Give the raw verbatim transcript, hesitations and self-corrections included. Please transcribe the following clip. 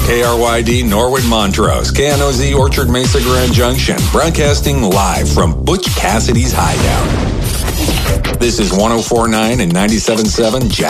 K R Y D Norwood Montrose, K N O Z Orchard Mesa Grand Junction, broadcasting live from Butch Cassidy's Hideout. This is one oh four point nine and ninety-seven point seven Jack.